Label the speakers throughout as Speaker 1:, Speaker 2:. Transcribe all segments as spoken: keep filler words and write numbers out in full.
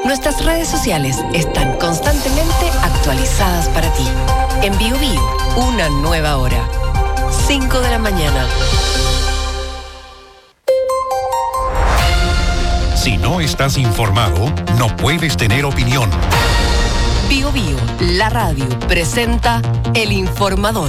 Speaker 1: Nuestras redes sociales están constantemente actualizadas para ti. En Bio Bio, una nueva hora. cinco de la mañana.
Speaker 2: Si no estás informado, no puedes tener opinión.
Speaker 1: Bio Bio, la radio, presenta El Informador.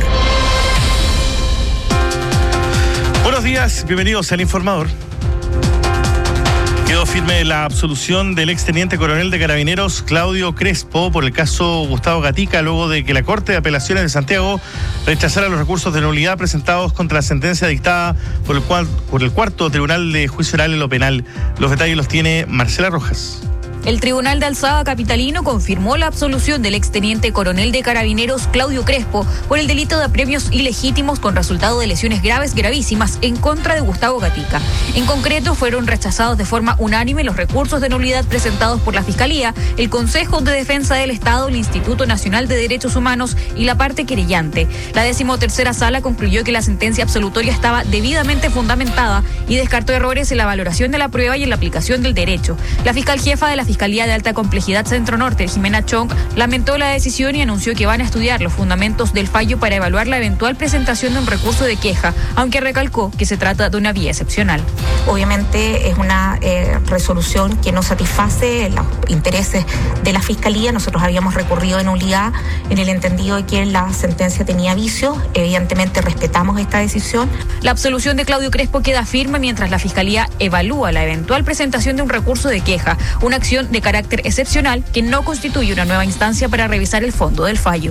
Speaker 3: Buenos días, bienvenidos al Informador. Quedó firme la absolución del exteniente coronel de Carabineros Claudio Crespo por el caso Gustavo Gatica, luego de que la Corte de Apelaciones de Santiago rechazara los recursos de nulidad presentados contra la sentencia dictada por el, cual, por el cuarto Tribunal de Juicio Oral en lo Penal. Los detalles los tiene Marcela Rojas.
Speaker 4: El Tribunal de Alzada Capitalino confirmó la absolución del exteniente coronel de Carabineros Claudio Crespo por el delito de apremios ilegítimos con resultado de lesiones graves, gravísimas, en contra de Gustavo Gatica. En concreto, fueron rechazados de forma unánime los recursos de nulidad presentados por la Fiscalía, el Consejo de Defensa del Estado, el Instituto Nacional de Derechos Humanos y la parte querellante. La decimotercera sala concluyó que la sentencia absolutoria estaba debidamente fundamentada y descartó errores en la valoración de la prueba y en la aplicación del derecho. La fiscal jefa de la Fiscalía de Alta Complejidad Centro Norte, Jimena Chong, lamentó la decisión y anunció que van a estudiar los fundamentos del fallo para evaluar la eventual presentación de un recurso de queja, aunque recalcó que se trata de una vía excepcional.
Speaker 5: Obviamente es una eh, resolución que no satisface los intereses de la Fiscalía. Nosotros habíamos recurrido en nulidad en el entendido de que la sentencia tenía vicios. Evidentemente respetamos esta decisión.
Speaker 4: La absolución de Claudio Crespo queda firme mientras la Fiscalía evalúa la eventual presentación de un recurso de queja, una acción de carácter excepcional que no constituye una nueva instancia para revisar el fondo del fallo.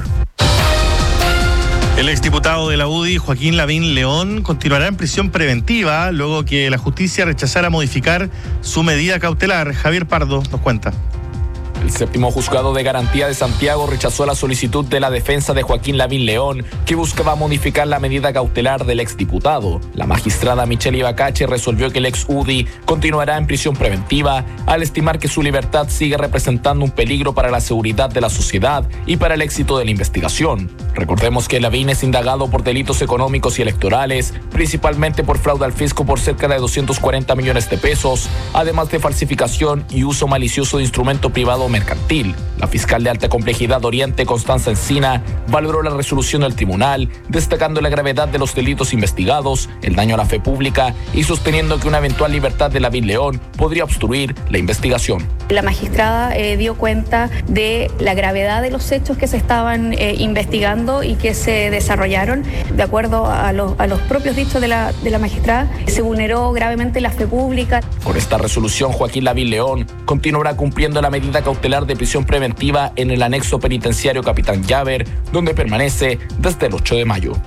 Speaker 3: El exdiputado de la U D I, Joaquín Lavín León, continuará en prisión preventiva luego que la justicia rechazara modificar su medida cautelar. Javier Pardo nos cuenta.
Speaker 6: El séptimo juzgado de garantía de Santiago rechazó la solicitud de la defensa de Joaquín Lavín León, que buscaba modificar la medida cautelar del exdiputado. La magistrada Michelle Ibacache resolvió que el ex U D I continuará en prisión preventiva al estimar que su libertad sigue representando un peligro para la seguridad de la sociedad y para el éxito de la investigación. Recordemos que Lavín es indagado por delitos económicos y electorales, principalmente por fraude al fisco por cerca de doscientos cuarenta millones de pesos, además de falsificación y uso malicioso de instrumento privado mercantil. La fiscal de Alta Complejidad Oriente, Constanza Encina, valoró la resolución del tribunal, destacando la gravedad de los delitos investigados, el daño a la fe pública y sosteniendo que una eventual libertad de Lavín León podría obstruir la investigación.
Speaker 7: La magistrada eh, dio cuenta de la gravedad de los hechos que se estaban eh, investigando y que se desarrollaron. De acuerdo a, lo, a los propios dichos de la, de la magistrada, se vulneró gravemente la fe pública.
Speaker 6: Con esta resolución, Joaquín Lavín León continuará cumpliendo la medida cautelar de prisión preventiva en el anexo penitenciario Capitán Llaver, donde permanece desde el ocho de mayo.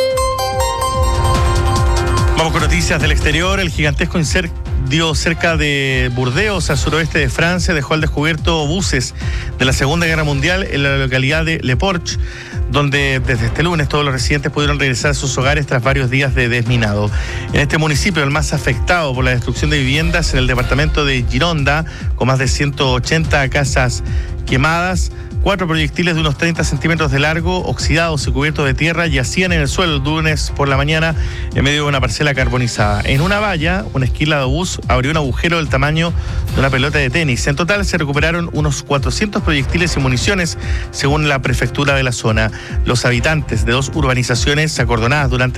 Speaker 3: Vamos con noticias del exterior. El gigantesco incendio cerca de Burdeos, al suroeste de Francia, dejó al descubierto buses de la Segunda Guerra Mundial en la localidad de Le Porch, donde desde este lunes todos los residentes pudieron regresar a sus hogares tras varios días de desminado. En este municipio, el más afectado por la destrucción de viviendas en el departamento de Gironda, con más de ciento ochenta casas quemadas, cuatro proyectiles de unos treinta centímetros de largo, oxidados y cubiertos de tierra, yacían en el suelo el lunes por la mañana en medio de una parcela carbonizada. En una valla, una esquila de obús abrió un agujero del tamaño de una pelota de tenis. En total se recuperaron unos cuatrocientos proyectiles y municiones, según la prefectura de la zona. Los habitantes de dos urbanizaciones acordonadas durante